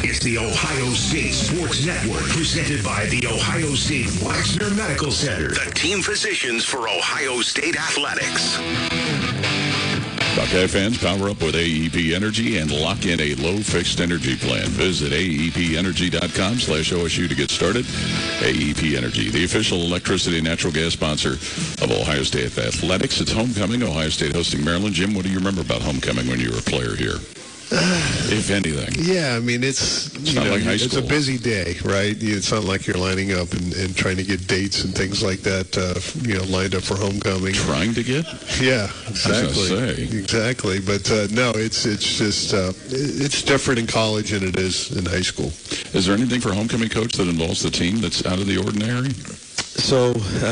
It's the Ohio State Sports Network, presented by the Ohio State Wexner Medical Center, the team physicians for Ohio State Athletics. Buckeye fans, power up with AEP Energy and lock in a low fixed energy plan. Visit aepenergy.com/OSU to get started. AEP Energy, the official electricity and natural gas sponsor of Ohio State Athletics. It's homecoming. Ohio State hosting Maryland. Jim, what do you remember about homecoming when you were a player here? If anything. Yeah, I mean, it's not like high it's school. a busy day, right? It's not like you're lining up and trying to get dates and things like that, lined up for homecoming. Trying to get? Yeah, exactly. I was gonna say. Exactly. But no, it's just, it's different in college than it is in high school. Is there anything for homecoming coach that involves the team that's out of the ordinary? So,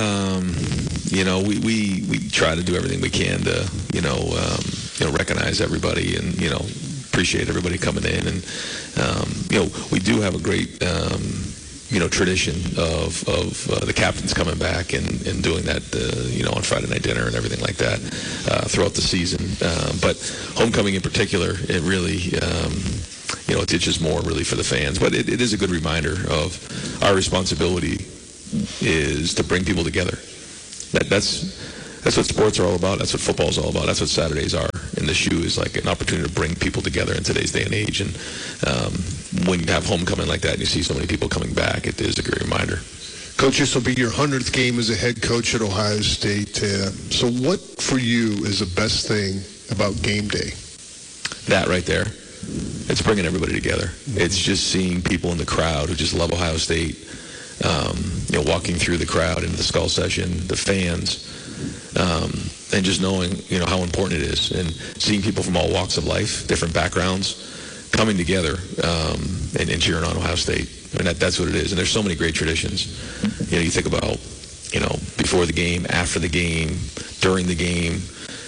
we try to do everything we can to, recognize everybody and, appreciate everybody coming in. And, we do have a great, tradition of the captains coming back and doing that, on Friday night dinner and everything like that throughout the season. But homecoming in particular, it really, it itches more really for the fans. But it is a good reminder of our responsibility is to bring people together. That's what sports are all about. That's what football is all about. That's what Saturdays are. And the shoe is like an opportunity to bring people together in today's day and age. And when you have homecoming like that and you see so many people coming back, it is a great reminder. Coach, this will be your 100th game as a head coach at Ohio State. So what for you is the best thing about game day? That right there. It's bringing everybody together. It's just seeing people in the crowd who just love Ohio State. Walking through the crowd into the Skull Session, the fans, and just knowing, how important it is, and seeing people from all walks of life, different backgrounds, coming together and cheering on Ohio State. I mean, that's what it is. And there's so many great traditions. You think about, before the game, after the game, during the game.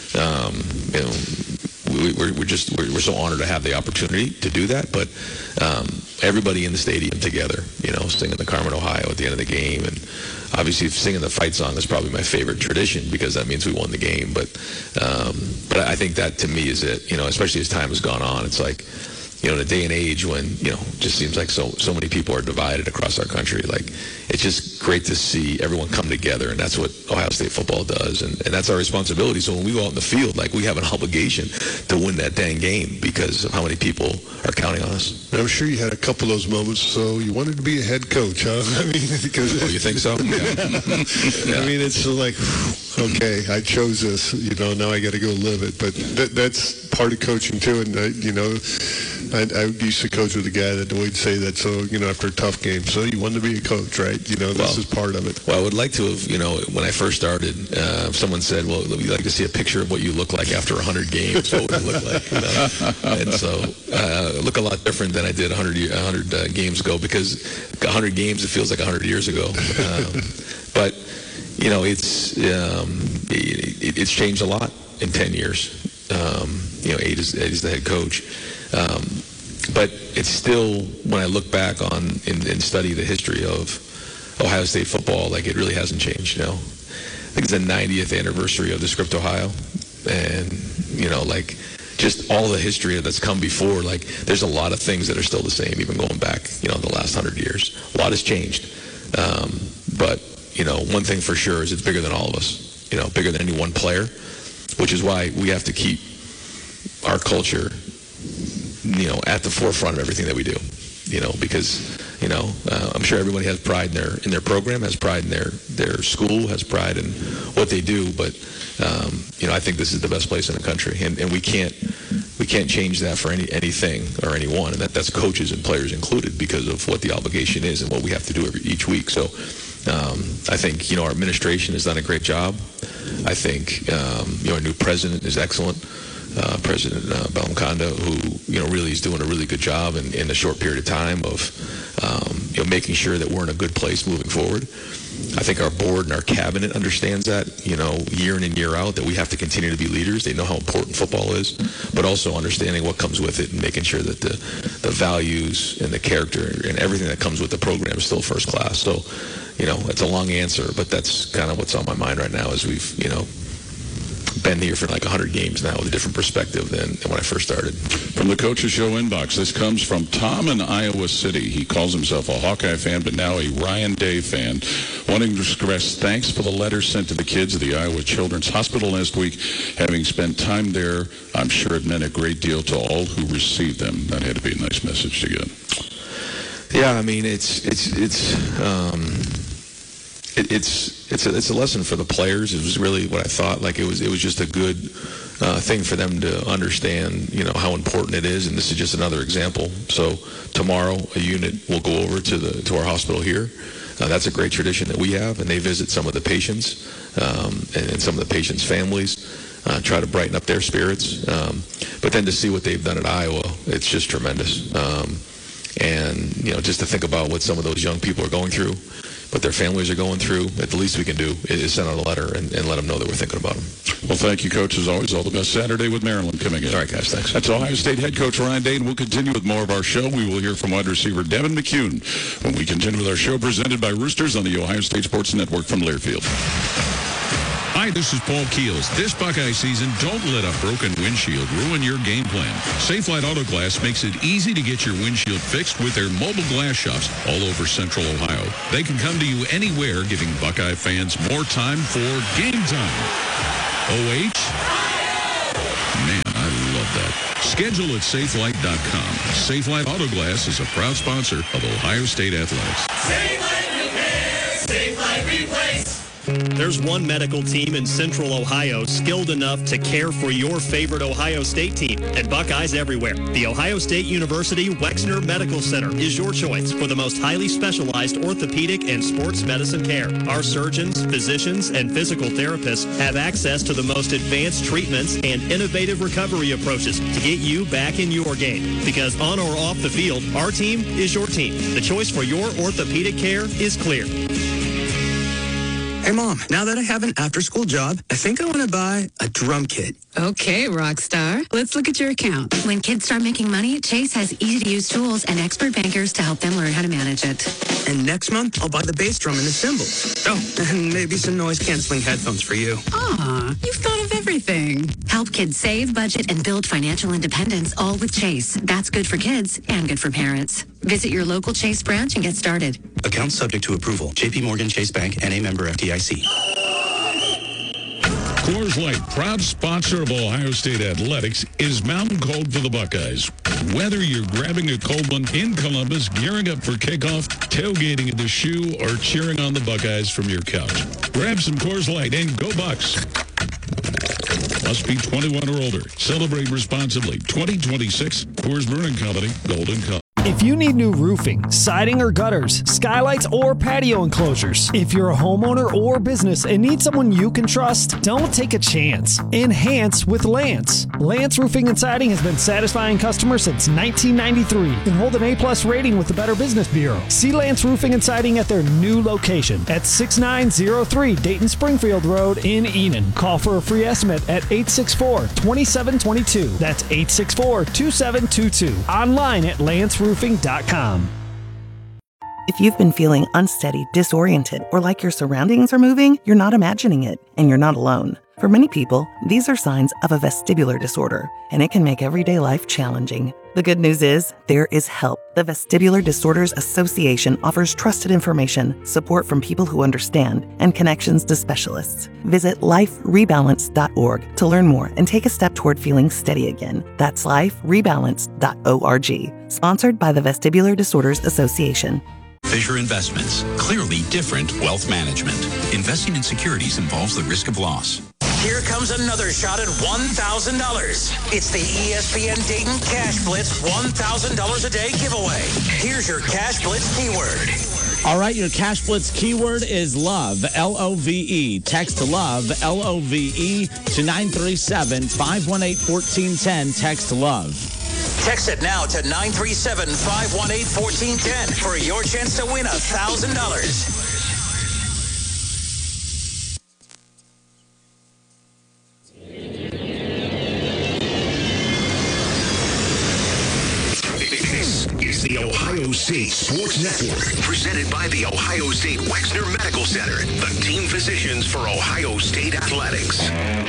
We're so honored to have the opportunity to do that. But everybody in the stadium together, singing the Carmen, Ohio at the end of the game, and obviously singing the fight song is probably my favorite tradition because that means we won the game. But I think that to me is it. Especially as time has gone on, it's like, in a day and age when, just seems like so many people are divided across our country. Like, it's just great to see everyone come together, and that's what Ohio State football does, and that's our responsibility. So when we go out in the field, like, we have an obligation to win that dang game because of how many people are counting on us. I'm sure you had a couple of those moments, so you wanted to be a head coach, huh? I mean, because... Oh, you think so? Yeah. I mean, it's like, okay, I chose this, now I got to go live it. But that's part of coaching, too, and, I used to coach with a guy that would say that, so, after a tough game, so you want to be a coach, right? This is part of it. Well, I would like to have, when I first started, someone said, well, we'd like to see a picture of what you look like after 100 games. What would it look like? And so I look a lot different than I did 100 games ago because 100 games, it feels like 100 years ago. But, it's changed a lot in 10 years. Ade is the head coach. But it's still, when I look back on and study the history of Ohio State football, like, it really hasn't changed, I think it's the 90th anniversary of the Script Ohio. And, just all the history that's come before, like, there's a lot of things that are still the same, even going back, the last 100 years. A lot has changed. But, one thing for sure is it's bigger than all of us, bigger than any one player, which is why we have to keep our culture, at the forefront of everything that we do, because, I'm sure everybody has pride in their program, has pride in their school, has pride in what they do, but, I think this is the best place in the country, and we can't change that for anything or anyone, and that's coaches and players included because of what the obligation is and what we have to do each week. So I think, our administration has done a great job. I think, our new president is excellent. President Bellamconda, who really is doing a really good job in a short period of time of making sure that we're in a good place moving forward. I think our board and our cabinet understands that, year in and year out, that we have to continue to be leaders. They know how important football is, but also understanding what comes with it and making sure that the values and the character and everything that comes with the program is still first class. So, it's a long answer, but that's kind of what's on my mind right now as we've, been here for like 100 games now with a different perspective than when I first started. From the Coach's Show inbox, this comes from Tom in Iowa City. He calls himself a Hawkeye fan, but now a Ryan Day fan, wanting to express thanks for the letter sent to the kids at the Iowa Children's Hospital last week. Having spent time there, I'm sure it meant a great deal to all who received them. That had to be a nice message to get. Yeah, I mean, it's a lesson for the players. It was really what I thought. Like it was just a good thing for them to understand, how important it is. And this is just another example. So tomorrow, a unit will go over to our hospital here. That's a great tradition that we have, and they visit some of the patients and some of the patients' families, try to brighten up their spirits. But then to see what they've done at Iowa, it's just tremendous. And just to think about what some of those young people are going through, what their families are going through, at the least we can do is send out a letter and let them know that we're thinking about them. Well, thank you, Coach. As always, all the best Saturday with Maryland coming in. All right, guys, thanks. That's Ohio State head coach Ryan Day, and we'll continue with more of our show. We will hear from wide receiver Devin McCune when we continue with our show presented by Roosters on the Ohio State Sports Network from Learfield. Hi, this is Paul Keels. This Buckeye season, don't let a broken windshield ruin your game plan. Safelite Auto Glass makes it easy to get your windshield fixed with their mobile glass shops all over Central Ohio. They can come to you anywhere, giving Buckeye fans more time for game time. OH? Man, I love that. Schedule at safelite.com. Safelite Auto Glass is a proud sponsor of Ohio State Athletics. Safelite Repair, Safelite Replace. There's one medical team in Central Ohio skilled enough to care for your favorite Ohio State team, and Buckeyes everywhere. The Ohio State University Wexner Medical Center is your choice for the most highly specialized orthopedic and sports medicine care. Our surgeons, physicians, and physical therapists have access to the most advanced treatments and innovative recovery approaches to get you back in your game. Because on or off the field, our team is your team. The choice for your orthopedic care is clear. Hey, Mom, now that I have an after-school job, I think I want to buy a drum kit. Okay, Rockstar. Let's look at your account. When kids start making money, Chase has easy-to-use tools and expert bankers to help them learn how to manage it. And next month, I'll buy the bass drum and the cymbals. Oh, and maybe some noise-canceling headphones for you. Aw, you've thought of everything. Help kids save, budget, and build financial independence, all with Chase. That's good for kids and good for parents. Visit your local Chase branch and get started. Account subject to approval. J.P. Morgan Chase Bank, N.A. member FDIC. Coors Light, proud sponsor of Ohio State Athletics, is mountain cold for the Buckeyes. Whether you're grabbing a cold one in Columbus, gearing up for kickoff, tailgating at the Shoe, or cheering on the Buckeyes from your couch, grab some Coors Light and go Bucks. Must be 21 or older. Celebrate responsibly. 2026 Coors Brewing Company, Golden Cup. If you need new roofing, siding or gutters, skylights or patio enclosures, if you're a homeowner or business and need someone you can trust, don't take a chance. Enhance with Lance. Lance Roofing and Siding has been satisfying customers since 1993 and hold an A+ rating with the Better Business Bureau. See Lance Roofing and Siding at their new location at 6903 Dayton Springfield Road in Enon. Call for a free estimate at 864-2722. That's 864-2722. Online at lanceroofing.com. If you've been feeling unsteady, disoriented, or like your surroundings are moving, you're not imagining it, and you're not alone. For many people, these are signs of a vestibular disorder, and it can make everyday life challenging. The good news is, there is help. The Vestibular Disorders Association offers trusted information, support from people who understand, and connections to specialists. Visit liferebalance.org to learn more and take a step toward feeling steady again. That's liferebalance.org. Sponsored by the Vestibular Disorders Association. Fisher Investments, clearly different wealth management. Investing in securities involves the risk of loss. Here comes another shot at $1,000. It's the ESPN Dayton Cash Blitz $1,000 a day giveaway. Here's your Cash Blitz keyword. All right, your Cash Blitz keyword is love, L-O-V-E. Text love, L-O-V-E, to 937-518-1410. Text love. Text it now to 937-518-1410 for your chance to win $1,000. This is the Ohio Ohio State Sports Network, presented by the Ohio State Wexner Medical Center, the team physicians for Ohio State Athletics.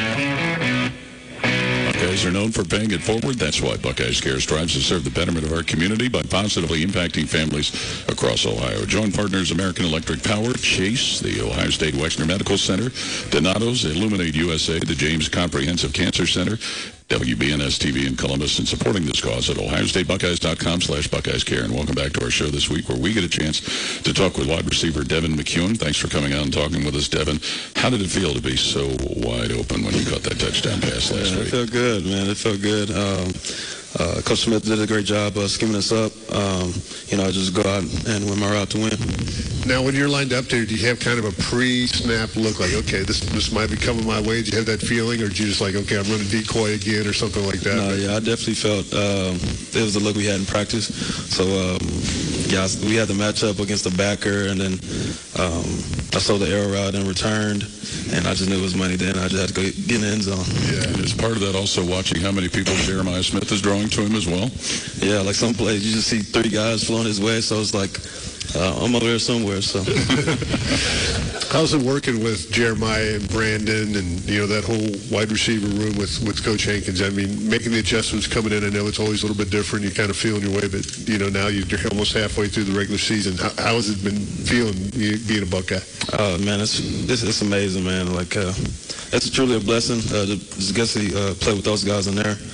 Buckeyes are known for paying it forward. That's why Buckeyes Care strives to serve the betterment of our community by positively impacting families across Ohio. Join partners American Electric Power, Chase, the Ohio State Wexner Medical Center, Donato's, Illuminate USA, the James Comprehensive Cancer Center, WBNS TV in Columbus, and supporting this cause at ohiostatebuckeyes.com/BuckeyesCare. And welcome back to our show this week, where we get a chance to talk with wide receiver Devin McEwen. Thanks for coming out and talking with us, Devin. How did it feel to be so wide open when you caught that touchdown pass last week? It felt good, man. It felt good. Coach Smith did a great job scheming us up. I just go out and win my route to win. Now, when you're lined up there, do you have kind of a pre-snap look like, okay, this might be coming my way? Do you have that feeling, or do you just like, okay, I'm running decoy again or something like that? No, yeah, I definitely felt it was the look we had in practice. So, we had the matchup against the backer, and then I saw the arrow route and returned, and I just knew it was money then. I just had to go get in the end zone. Yeah, and as part of that, also watching how many people Jeremiah Smith is drawing to him as well. Yeah, like some plays, you just see 3 guys flowing his way, so it's like, I'm over there somewhere. So, how's it working with Jeremiah and Brandon and that whole wide receiver room with Coach Hankins? I mean, making the adjustments coming in. I know it's always a little bit different. You kind of feeling your way, but now you're almost halfway through the regular season. How has it been feeling being a Buckeye? Oh man, it's amazing, man. Like it's truly a blessing to just get to play with those guys in there.